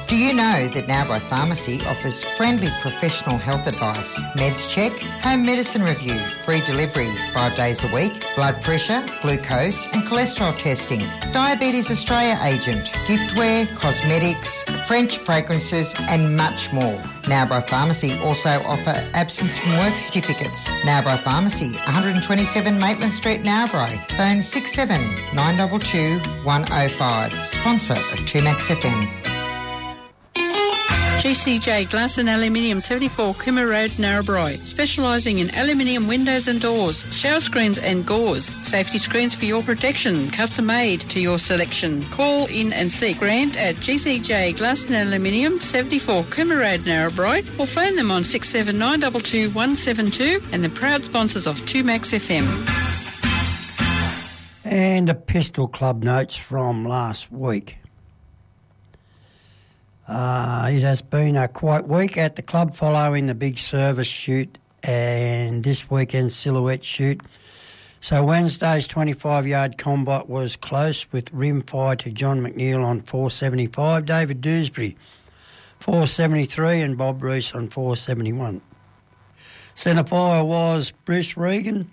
Do you know that Narrabri Pharmacy offers friendly professional health advice, meds check, home medicine review, free delivery 5 days a week, blood pressure, glucose and cholesterol testing, Diabetes Australia agent, giftware, cosmetics, French fragrances and much more. Narrabri Pharmacy also offer absence from work certificates. Narrabri Pharmacy, 127 Maitland Street, Narrabri. Phone 67 922 105. Sponsor of 2Max FM. GCJ Glass and Aluminium, 74 Kimmer Road, Narrabri. Specialising in aluminium windows and doors, shower screens and gauze. Safety screens for your protection, custom made to your selection. Call in and see Grant at GCJ Glass and Aluminium, 74 Kimmer Road, Narrabri, or phone them on 67922 172 and the proud sponsors of 2Max FM. And the Pistol Club notes from last week. It has been a quiet week at the club following the big service shoot and this weekend's silhouette shoot. So Wednesday's 25-yard combat was close with rim fire to John McNeil on 475, David Dewsbury 473 and Bob Reese on 471. Centre fire was Bruce Regan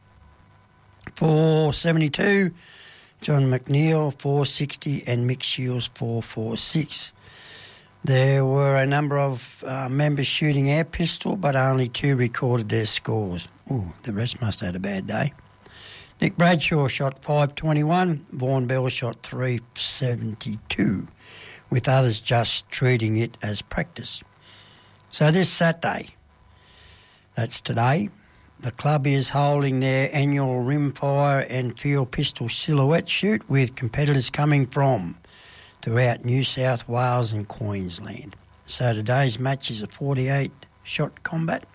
472, John McNeil 460 and Mick Shields 446. There were a number of members shooting air pistol, but only 2 recorded their scores. Ooh, the rest must have had a bad day. Nick Bradshaw shot 521, Vaughan Bell shot 372, with others just treating it as practice. So this Saturday, that's today, the club is holding their annual rimfire and field pistol silhouette shoot with competitors coming from throughout New South Wales and Queensland. So today's match is a 48-shot combat.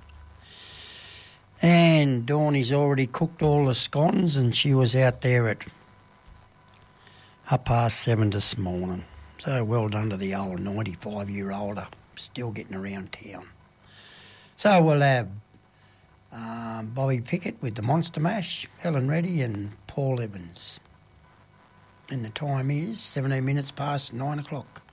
And Dawnie's already cooked all the scones and she was out there at 7:30 this morning. So well done to the old 95-year-older, still getting around town. So we'll have Bobby Pickett with the Monster Mash, Helen Reddy and Paul Evans. And the time is 17 minutes past 9 o'clock.